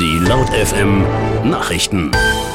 Die Laut FM Nachrichten.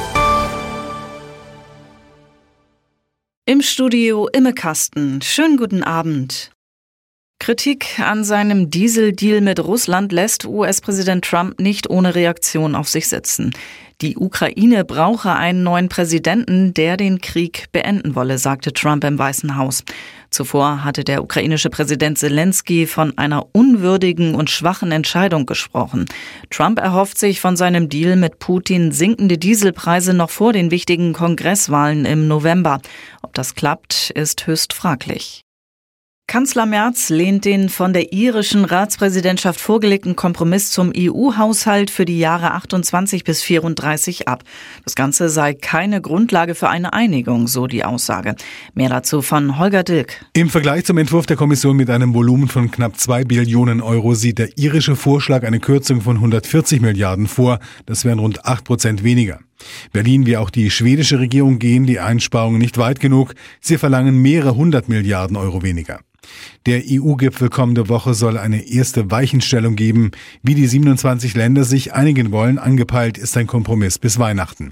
Im Studio Imme Kasten. Schönen guten Abend. Kritik an seinem Dieseldeal mit Russland lässt US-Präsident Trump nicht ohne Reaktion auf sich sitzen. Die Ukraine brauche einen neuen Präsidenten, der den Krieg beenden wolle, sagte Trump im Weißen Haus. Zuvor hatte der ukrainische Präsident Zelensky von einer unwürdigen und schwachen Entscheidung gesprochen. Trump erhofft sich von seinem Deal mit Putin sinkende Dieselpreise noch vor den wichtigen Kongresswahlen im November. Ob das klappt, ist höchst fraglich. Kanzler Merz lehnt den von der irischen Ratspräsidentschaft vorgelegten Kompromiss zum EU-Haushalt für die Jahre 28 bis 34 ab. Das Ganze sei keine Grundlage für eine Einigung, so die Aussage. Mehr dazu von Holger Dilk. Im Vergleich zum Entwurf der Kommission mit einem Volumen von knapp 2 Billionen Euro sieht der irische Vorschlag eine Kürzung von 140 Milliarden vor. Das wären rund 8% weniger. Berlin wie auch die schwedische Regierung gehen die Einsparungen nicht weit genug. Sie verlangen mehrere 100 Milliarden Euro weniger. Der EU-Gipfel kommende Woche soll eine erste Weichenstellung geben. Wie die 27 Länder sich einigen wollen, angepeilt ist ein Kompromiss bis Weihnachten.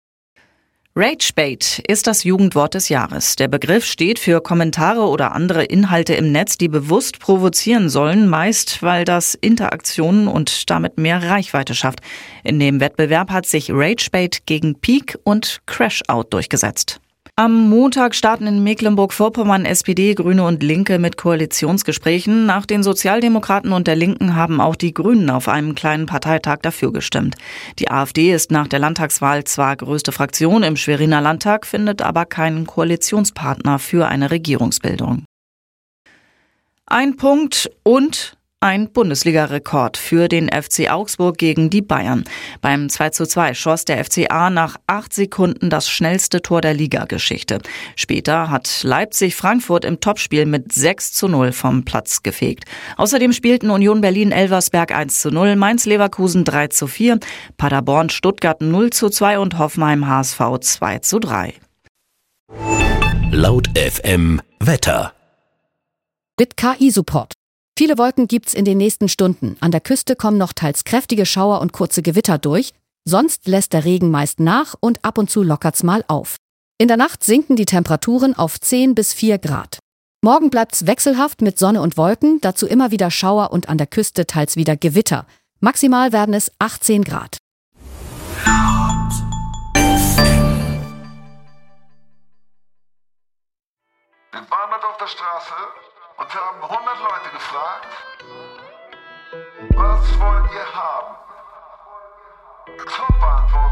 Ragebait ist das Jugendwort des Jahres. Der Begriff steht für Kommentare oder andere Inhalte im Netz, die bewusst provozieren sollen, meist weil das Interaktionen und damit mehr Reichweite schafft. In dem Wettbewerb hat sich Ragebait gegen Peak und Crashout durchgesetzt. Am Montag starten in Mecklenburg-Vorpommern SPD, Grüne und Linke mit Koalitionsgesprächen. Nach den Sozialdemokraten und der Linken haben auch die Grünen auf einem kleinen Parteitag dafür gestimmt. Die AfD ist nach der Landtagswahl zwar größte Fraktion im Schweriner Landtag, findet aber keinen Koalitionspartner für eine Regierungsbildung. Ein Punkt und ein Bundesliga-Rekord für den FC Augsburg gegen die Bayern. Beim 2:2 schoss der FCA nach 8 Sekunden das schnellste Tor der Ligageschichte. Später hat Leipzig Frankfurt im Topspiel mit 6:0 vom Platz gefegt. Außerdem spielten Union Berlin-Elversberg 1:0, Mainz-Leverkusen 3:4, Paderborn Stuttgart 0:2 und Hoffenheim HSV 2:3. Laut FM Wetter. Mit KI-Support. Viele Wolken gibt's in den nächsten Stunden. An der Küste kommen noch teils kräftige Schauer und kurze Gewitter durch. Sonst lässt der Regen meist nach und ab und zu lockert's mal auf. In der Nacht sinken die Temperaturen auf 10 bis 4 Grad. Morgen bleibt's wechselhaft mit Sonne und Wolken, dazu immer wieder Schauer und an der Küste teils wieder Gewitter. Maximal werden es 18 Grad. Wir waren dort auf der Straße und wir haben 100 Leute gefragt, was wollt ihr haben? Top-Antwort